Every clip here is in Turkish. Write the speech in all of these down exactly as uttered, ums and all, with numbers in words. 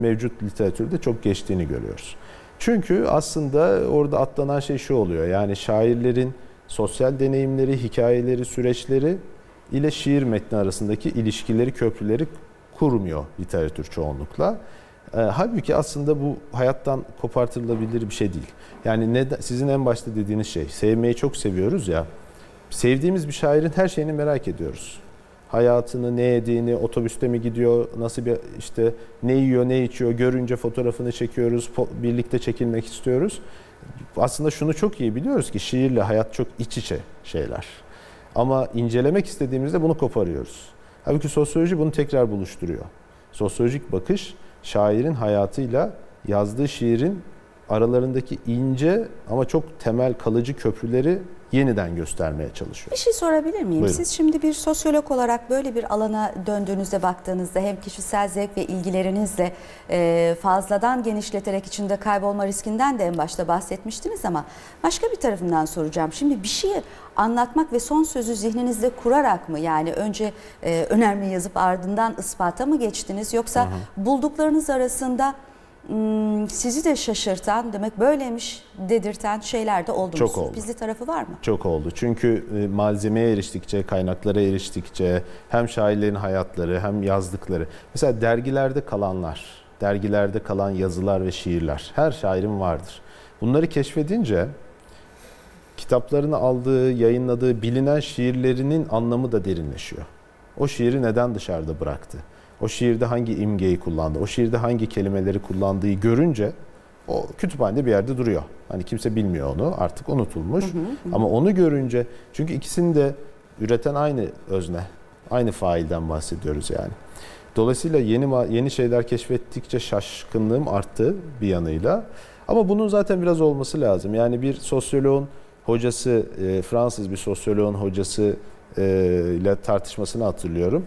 mevcut literatürde çok geçtiğini görüyoruz. Çünkü aslında orada atlanan şey şu oluyor. Yani şairlerin sosyal deneyimleri, hikayeleri, süreçleri ile şiir metni arasındaki ilişkileri, köprüleri kurmuyor literatür çoğunlukla. E, halbuki aslında bu hayattan kopartılabilir bir şey değil. Yani ne, sizin en başta dediğiniz şey, sevmeyi çok seviyoruz ya. Sevdiğimiz bir şairin her şeyini merak ediyoruz. Hayatını, ne yediğini, otobüste mi gidiyor, nasıl bir işte ne yiyor, ne içiyor, görünce fotoğrafını çekiyoruz, birlikte çekilmek istiyoruz. Aslında şunu çok iyi biliyoruz ki şiirle hayat çok iç içe şeyler. Ama incelemek istediğimizde bunu koparıyoruz. Halbuki sosyoloji bunu tekrar buluşturuyor. Sosyolojik bakış şairin hayatıyla yazdığı şiirin aralarındaki ince ama çok temel kalıcı köprüleri yeniden göstermeye çalışıyor. Bir şey sorabilir miyim? Buyurun. Siz şimdi bir sosyolog olarak böyle bir alana döndüğünüzde, baktığınızda hem kişisel zevk ve ilgilerinizle fazladan genişleterek içinde kaybolma riskinden de en başta bahsetmiştiniz ama başka bir tarafından soracağım. Şimdi bir şeyi anlatmak ve son sözü zihninizde kurarak mı, yani önce önemli yazıp ardından ispata mı geçtiniz, yoksa hı hı. bulduklarınız arasında sizi de şaşırtan, demek böyleymiş dedirten şeyler de oldu mu? Çok oldu. Sürprizli tarafı var mı? Çok oldu. Çünkü malzemeye eriştikçe, kaynaklara eriştikçe hem şairlerin hayatları hem yazdıkları. Mesela dergilerde kalanlar, dergilerde kalan yazılar ve şiirler her şairin vardır. Bunları keşfedince kitaplarını aldığı, yayınladığı bilinen şiirlerinin anlamı da derinleşiyor. O şiiri neden dışarıda bıraktı? O şiirde hangi imgeyi kullandı, o şiirde hangi kelimeleri kullandığı görünce o kütüphanede bir yerde duruyor. Hani kimse bilmiyor onu, artık unutulmuş. Hı hı, hı. Ama onu görünce, çünkü ikisini de üreten aynı özne, aynı failden bahsediyoruz yani. Dolayısıyla yeni yeni şeyler keşfettikçe şaşkınlığım arttı bir yanıyla. Ama bunun zaten biraz olması lazım. Yani bir sosyoloğun hocası, Fransız bir sosyoloğun hocası ile tartışmasını hatırlıyorum.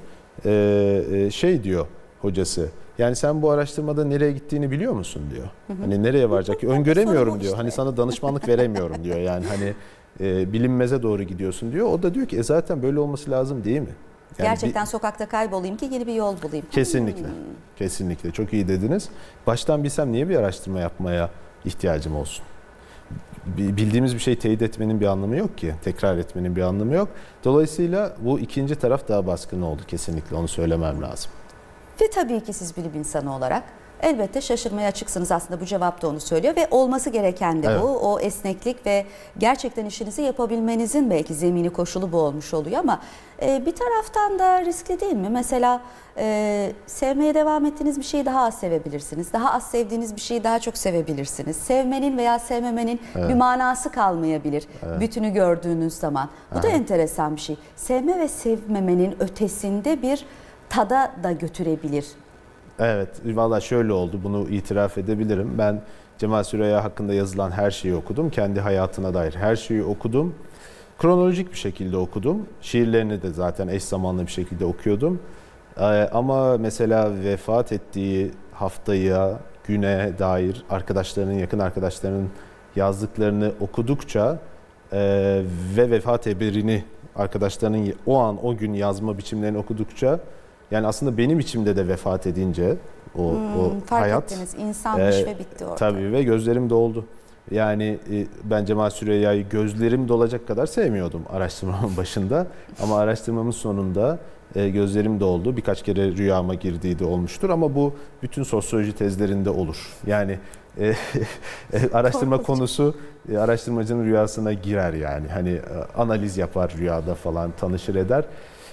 Ee, şey diyor hocası, yani sen bu araştırmada nereye gittiğini biliyor musun diyor. Hı hı. Hani nereye varacak ki? Öngöremiyorum diyor. Hani sana danışmanlık veremiyorum diyor. Yani hani e, bilinmeze doğru gidiyorsun diyor. O da diyor ki e zaten böyle olması lazım değil mi? Yani gerçekten bir, sokakta kaybolayım ki yeni bir yol bulayım. Kesinlikle. Hmm. Kesinlikle. Çok iyi dediniz. Baştan bilsem niye bir araştırma yapmaya ihtiyacım olsun? Bildiğimiz bir şeyi teyit etmenin bir anlamı yok ki. Tekrar etmenin bir anlamı yok. Dolayısıyla bu ikinci taraf daha baskın oldu kesinlikle. Onu söylemem lazım. Ve tabii ki siz bilim insanı olarak elbette şaşırmaya açıksınız, aslında bu cevap da onu söylüyor ve olması gereken de evet. bu. O esneklik ve gerçekten işinizi yapabilmenizin belki zemini, koşulu bu olmuş oluyor ama e, bir taraftan da riskli değil mi? Mesela e, sevmeye devam ettiğiniz bir şeyi daha az sevebilirsiniz. Daha az sevdiğiniz bir şeyi daha çok sevebilirsiniz. Sevmenin veya sevmemenin evet. bir manası kalmayabilir evet. bütünü gördüğünüz zaman. Bu evet. da enteresan bir şey. Sevme ve sevmemenin ötesinde bir tada da götürebilir. Evet, valla şöyle oldu, bunu itiraf edebilirim. Ben Cemal Süreyya hakkında yazılan her şeyi okudum. Kendi hayatına dair her şeyi okudum. Kronolojik bir şekilde okudum. Şiirlerini de zaten eş zamanlı bir şekilde okuyordum. Ee, ama mesela vefat ettiği haftaya, güne dair arkadaşlarının, yakın arkadaşlarının yazdıklarını okudukça e, ve vefat haberini arkadaşlarının o an, o gün yazma biçimlerini okudukça, yani aslında benim içimde de vefat edince o, hmm, o fark hayat ettiniz, insanmış e, ve bitti orada. Tabii ve gözlerim doldu. Yani e, ben Cemal Süreyya'yı gözlerim dolacak kadar sevmiyordum araştırmamın başında. Ama araştırmamın sonunda e, gözlerim doldu. Birkaç kere rüyama girdiği de olmuştur ama bu bütün sosyoloji tezlerinde olur. Yani e, e, araştırma konusu e, araştırmacının rüyasına girer yani. Hani e, analiz yapar rüyada falan, tanışır eder.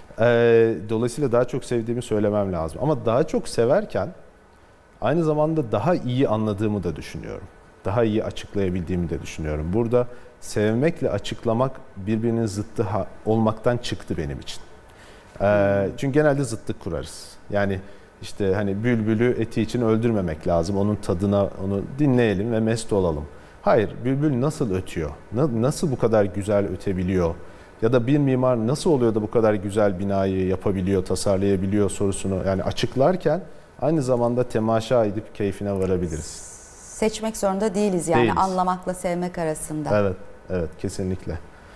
Dolayısıyla daha çok sevdiğimi söylemem lazım. Ama daha çok severken aynı zamanda daha iyi anladığımı da düşünüyorum. Daha iyi açıklayabildiğimi de düşünüyorum. Burada sevmekle açıklamak birbirinin zıttı olmaktan çıktı benim için. Çünkü genelde zıtlık kurarız. Yani işte hani bülbülü eti için öldürmemek lazım. Onun tadına onu dinleyelim ve mest olalım. Hayır, bülbül nasıl ötüyor? Nasıl bu kadar güzel ötebiliyor? Ya da bir mimar nasıl oluyor da bu kadar güzel binayı yapabiliyor, tasarlayabiliyor sorusunu yani açıklarken aynı zamanda temaşa edip keyfine varabiliriz. Seçmek zorunda değiliz yani değiliz. Anlamakla sevmek arasında. Evet, evet kesinlikle.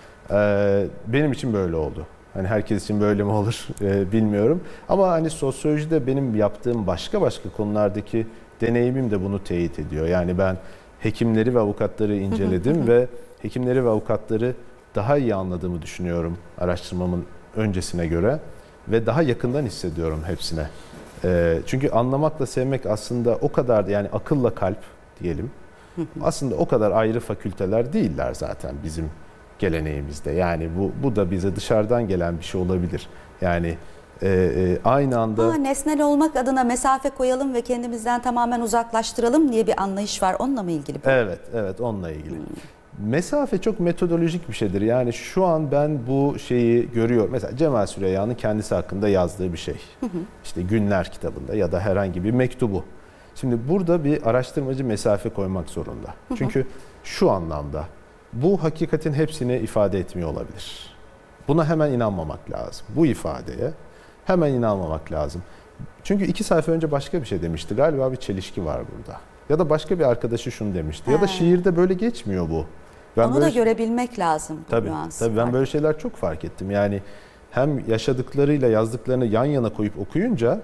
Ee, benim için böyle oldu. Hani herkes için böyle mi olur e, bilmiyorum. Ama hani sosyolojide benim yaptığım başka başka konulardaki deneyimim de bunu teyit ediyor. Yani ben hekimleri ve avukatları inceledim ve hekimleri ve avukatları daha iyi anladığımı düşünüyorum araştırmamın öncesine göre ve daha yakından hissediyorum hepsine. Ee, çünkü anlamakla sevmek aslında o kadar, yani akılla kalp diyelim, aslında o kadar ayrı fakülteler değiller zaten bizim geleneğimizde. Yani bu bu da bize dışarıdan gelen bir şey olabilir. Yani e, e, aynı anda... Ama nesnel olmak adına mesafe koyalım ve kendimizden tamamen uzaklaştıralım diye bir anlayış var. Onunla mı ilgili bu? Evet, evet onunla ilgili. Hmm. Mesafe çok metodolojik bir şeydir. Yani şu an ben bu şeyi görüyorum. Mesela Cemal Süreyya'nın kendisi hakkında yazdığı bir şey. Hı hı. İşte Günler kitabında ya da herhangi bir mektubu. Şimdi burada bir araştırmacı mesafe koymak zorunda. Hı hı. Çünkü şu anlamda bu hakikatin hepsini ifade etmiyor olabilir. Buna hemen inanmamak lazım. Bu ifadeye hemen inanmamak lazım. Çünkü iki sayfa önce başka bir şey demişti. Galiba bir çelişki var burada. Ya da başka bir arkadaşı şunu demişti. He. Ya da şiirde böyle geçmiyor bu. Ben Onu böyle da görebilmek lazım. Tabii, tabii ben böyle şeyler çok fark ettim. Yani hem yaşadıklarıyla yazdıklarını yan yana koyup okuyunca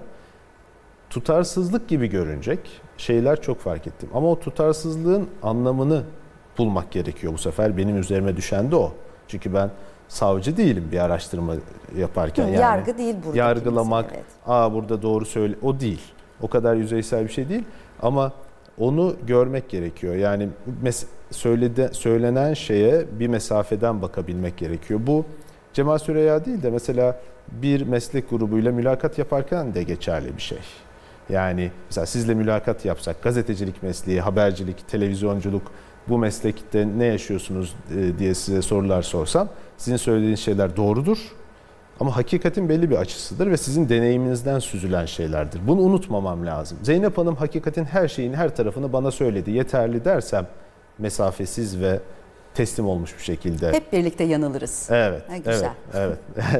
tutarsızlık gibi görünecek şeyler çok fark ettim. Ama o tutarsızlığın anlamını bulmak gerekiyor bu sefer. Benim üzerime düşen de o. Çünkü ben savcı değilim bir araştırma yaparken. Yani yargı değil burada. Yargılamak, kimse, evet. aa burada doğru söyle, o değil. O kadar yüzeysel bir şey değil. Ama onu görmek gerekiyor. Yani mes- söyledi, söylenen şeye bir mesafeden bakabilmek gerekiyor. Bu Cemal Süreyya değil de mesela bir meslek grubuyla mülakat yaparken de geçerli bir şey. Yani mesela sizle mülakat yapsak, gazetecilik mesleği, habercilik, televizyonculuk, bu meslekte ne yaşıyorsunuz diye size sorular sorsam, sizin söylediğiniz şeyler doğrudur. Ama hakikatin belli bir açısıdır ve sizin deneyiminizden süzülen şeylerdir. Bunu unutmamam lazım. Zeynep Hanım hakikatin her şeyini, her tarafını bana söyledi. Yeterli dersem mesafesiz ve teslim olmuş bir şekilde. Hep birlikte yanılırız. Evet, ha, güzel. evet,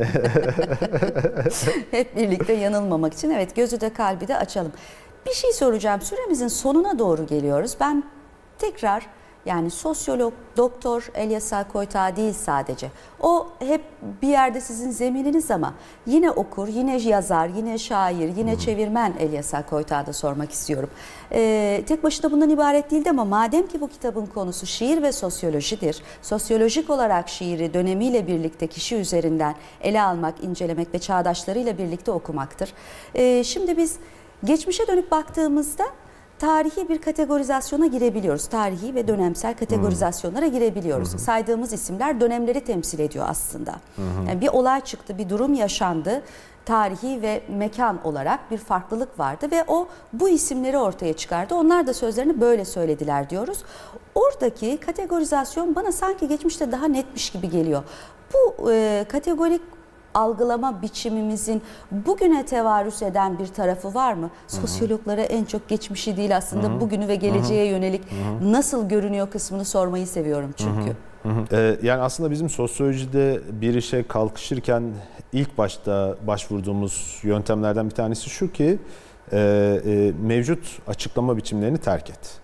evet. Hep birlikte yanılmamak için evet, gözü de kalbi de açalım. Bir şey soracağım. Süremizin sonuna doğru geliyoruz. Ben tekrar, yani sosyolog, doktor Elyasal Koytağ değil sadece. O hep bir yerde sizin zemininiz ama yine okur, yine yazar, yine şair, yine hmm. çevirmen Elyasal Koytağ'a da sormak istiyorum. Ee, tek başına bundan ibaret değildi ama madem ki bu kitabın konusu şiir ve sosyolojidir, sosyolojik olarak şiiri dönemiyle birlikte kişi üzerinden ele almak, incelemek ve çağdaşlarıyla birlikte okumaktır. Ee, şimdi biz geçmişe dönüp baktığımızda tarihi bir kategorizasyona girebiliyoruz. Tarihi ve dönemsel kategorizasyonlara girebiliyoruz. Hı hı. Saydığımız isimler dönemleri temsil ediyor aslında. Hı hı. Yani bir olay çıktı, bir durum yaşandı. Tarihi ve mekan olarak bir farklılık vardı ve o bu isimleri ortaya çıkardı. Onlar da sözlerini böyle söylediler diyoruz. Oradaki kategorizasyon bana sanki geçmişte daha netmiş gibi geliyor. Bu e, kategorik algılama biçimimizin bugüne tevarüs eden bir tarafı var mı? Sosyologlara en çok geçmişi değil aslında Hı-hı. bugünü ve geleceğe Hı-hı. yönelik Hı-hı. nasıl görünüyor kısmını sormayı seviyorum çünkü. Hı-hı. Hı-hı. Ee, yani aslında bizim sosyolojide bir işe kalkışırken ilk başta başvurduğumuz yöntemlerden bir tanesi şu ki e, e, mevcut açıklama biçimlerini terk et.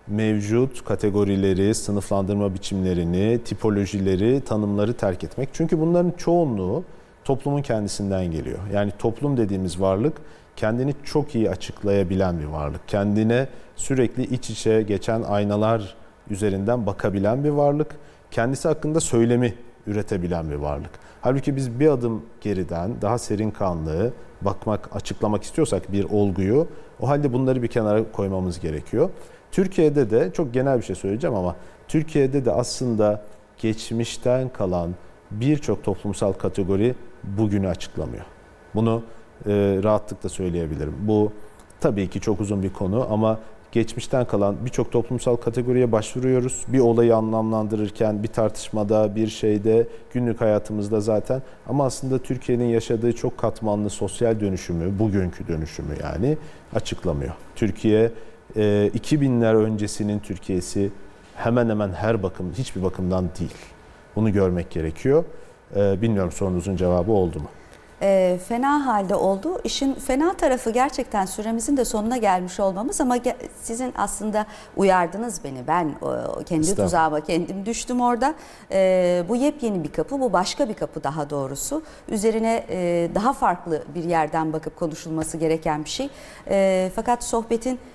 Mevcut kategorileri, sınıflandırma biçimlerini, tipolojileri, tanımları terk etmek. Çünkü bunların çoğunluğu toplumun kendisinden geliyor. Yani toplum dediğimiz varlık kendini çok iyi açıklayabilen bir varlık. Kendine sürekli iç içe geçen aynalar üzerinden bakabilen bir varlık. Kendisi hakkında söylemi üretebilen bir varlık. Halbuki biz bir adım geriden daha serin kanlı bakmak, açıklamak istiyorsak bir olguyu, o halde bunları bir kenara koymamız gerekiyor. Türkiye'de de çok genel bir şey söyleyeceğim ama Türkiye'de de aslında geçmişten kalan birçok toplumsal kategori bugünü açıklamıyor. Bunu e, rahatlıkla söyleyebilirim. Bu tabii ki çok uzun bir konu ama geçmişten kalan birçok toplumsal kategoriye başvuruyoruz. Bir olayı anlamlandırırken, bir tartışmada, bir şeyde, günlük hayatımızda zaten. Ama aslında Türkiye'nin yaşadığı çok katmanlı sosyal dönüşümü, bugünkü dönüşümü yani açıklamıyor. Türkiye e, iki binler öncesinin Türkiye'si hemen hemen her bakım, hiçbir bakımdan değil. Bunu görmek gerekiyor. Ee, bilmiyorum sorunuzun cevabı oldu mu? E, fena halde oldu. İşin fena tarafı gerçekten süremizin de sonuna gelmiş olmamız ama ge- sizin aslında uyardınız beni. Ben o, kendi tuzağıma kendim düştüm orada. E, bu yepyeni bir kapı, bu başka bir kapı daha doğrusu. Üzerine e, daha farklı bir yerden bakıp konuşulması gereken bir şey. E, fakat sohbetin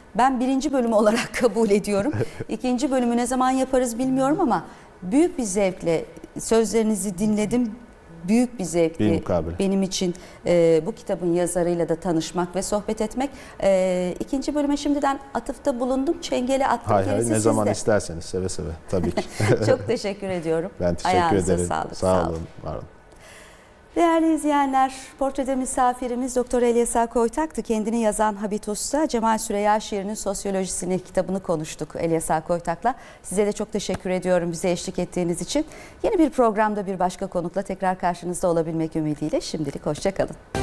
Ben birinci bölüm olarak kabul ediyorum. İkinci bölümü ne zaman yaparız bilmiyorum ama büyük bir zevkle sözlerinizi dinledim. Büyük bir zevkti benim için e, bu kitabın yazarıyla da tanışmak ve sohbet etmek. E, ikinci bölüme şimdiden atıfta bulundum. Çengeli attım. Hay hay, ne zaman isterseniz seve seve tabii ki. Çok teşekkür ediyorum. Ben teşekkür Ayağınıza ederim. sağlık. Sağ, sağ olun. olun. Var olun. Değerli izleyenler, portrede misafirimiz Doktor Elyesa Koytak'tı. Kendini yazan Habitus'ta Cemal Süreyya şiirinin sosyolojisini, kitabını konuştuk Elyesa Koytak'la. Size de çok teşekkür ediyorum bize eşlik ettiğiniz için. Yeni bir programda bir başka konukla tekrar karşınızda olabilmek ümidiyle şimdilik hoşça kalın.